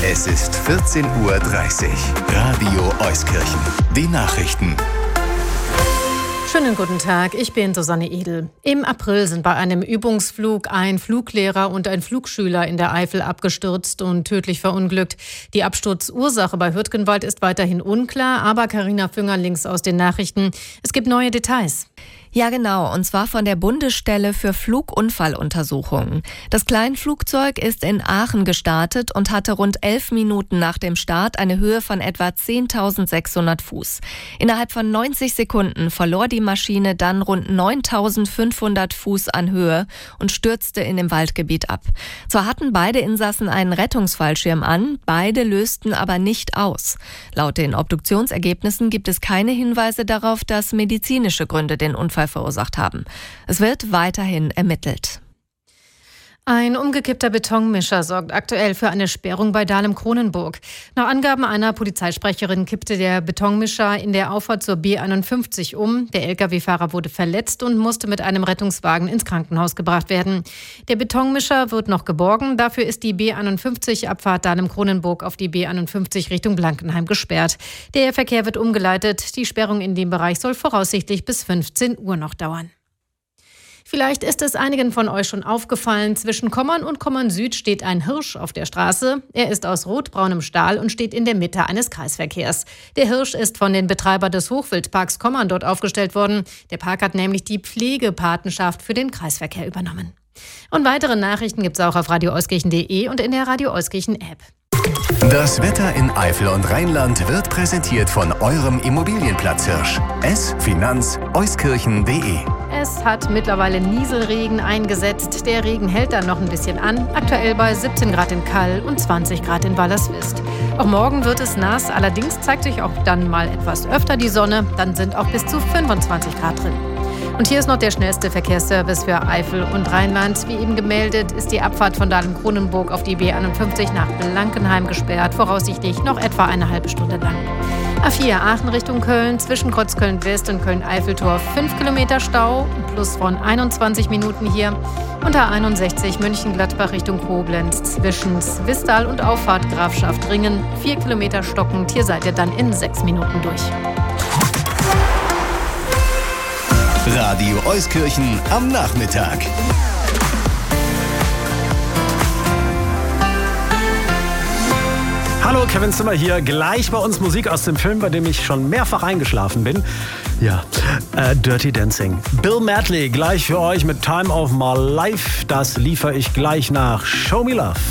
Es ist 14:30 Uhr. Radio Euskirchen. Die Nachrichten. Schönen guten Tag, ich bin Susanne Edel. Im April sind bei einem Übungsflug ein Fluglehrer und ein Flugschüler in der Eifel abgestürzt und tödlich verunglückt. Die Absturzursache bei Hürtgenwald ist weiterhin unklar, aber Carina Füngerlings aus den Nachrichten. Es gibt neue Details. Ja, genau, und zwar von der Bundesstelle für Flugunfalluntersuchungen. Das Kleinflugzeug ist in Aachen gestartet und hatte rund 11 Minuten nach dem Start eine Höhe von etwa 10.600 Fuß. Innerhalb von 90 Sekunden verlor die Maschine dann rund 9.500 Fuß an Höhe und stürzte in dem Waldgebiet ab. Zwar hatten beide Insassen einen Rettungsfallschirm an, beide lösten aber nicht aus. Laut den Obduktionsergebnissen gibt es keine Hinweise darauf, dass medizinische Gründe den Unfall verursacht haben. Es wird weiterhin ermittelt. Ein umgekippter Betonmischer sorgt aktuell für eine Sperrung bei Dahlem-Kronenburg. Nach Angaben einer Polizeisprecherin kippte der Betonmischer in der Auffahrt zur B41 um. Der Lkw-Fahrer wurde verletzt und musste mit einem Rettungswagen ins Krankenhaus gebracht werden. Der Betonmischer wird noch geborgen. Dafür ist die B41-Abfahrt Dahlem-Kronenburg auf die B51 Richtung Blankenheim gesperrt. Der Verkehr wird umgeleitet. Die Sperrung in dem Bereich soll voraussichtlich bis 15 Uhr noch dauern. Vielleicht ist es einigen von euch schon aufgefallen, zwischen Kommern und Kommern Süd steht ein Hirsch auf der Straße. Er ist aus rotbraunem Stahl und steht in der Mitte eines Kreisverkehrs. Der Hirsch ist von den Betreibern des Hochwildparks Kommern dort aufgestellt worden. Der Park hat nämlich die Pflegepatenschaft für den Kreisverkehr übernommen. Und weitere Nachrichten gibt es auch auf radioeuskirchen.de und in der Radio Euskirchen App. Das Wetter in Eifel und Rheinland wird präsentiert von eurem Immobilienplatzhirsch. Finanz-euskirchen.de. Es hat mittlerweile Nieselregen eingesetzt. Der Regen hält dann noch ein bisschen an. Aktuell bei 17 Grad in Kall und 20 Grad in Wallerswist. Auch morgen wird es nass. Allerdings zeigt sich auch dann mal etwas öfter die Sonne. Dann sind auch bis zu 25 Grad drin. Und hier ist noch der schnellste Verkehrsservice für Eifel und Rheinland. Wie eben gemeldet, ist die Abfahrt von Dahlem-Kronenburg auf die B51 nach Blankenheim gesperrt. Voraussichtlich noch etwa eine halbe Stunde lang. A4 Aachen Richtung Köln, zwischen Kreuzköln-West und Köln-Eiffeltor 5 Kilometer Stau, plus von 21 Minuten hier. Und A61 München-Gladbach Richtung Koblenz, zwischen Zwistal und Auffahrt Grafschaft Ringen 4 Kilometer stockend. Hier seid ihr dann in 6 Minuten durch. Radio Euskirchen am Nachmittag. Hallo, Kevin Zimmer hier. Gleich bei uns Musik aus dem Film, bei dem ich schon mehrfach eingeschlafen bin. Ja, Dirty Dancing. Bill Medley gleich für euch mit Time of My Life. Das liefere ich gleich nach Show Me Love.